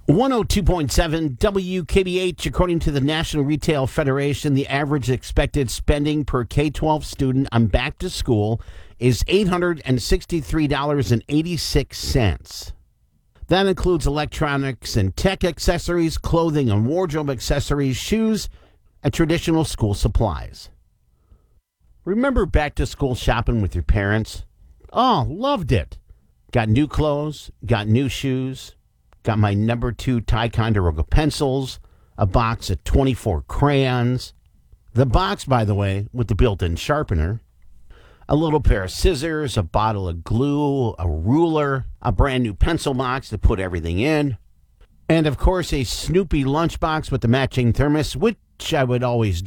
102.7 WKBH. According to the National Retail Federation, the average expected spending per K-12 student on back to school is $863.86. That includes electronics and tech accessories, clothing and wardrobe accessories, shoes, and traditional school supplies. Remember back to school shopping with your parents? Oh, loved it. Got new clothes, got new shoes. Got my number 2 Ticonderoga pencils, a box of 24 crayons. The box, by the way, with the built-in sharpener. A little pair of scissors, a bottle of glue, a ruler, a brand new pencil box to put everything in. And, of course, a Snoopy lunchbox with the matching thermos, which I would always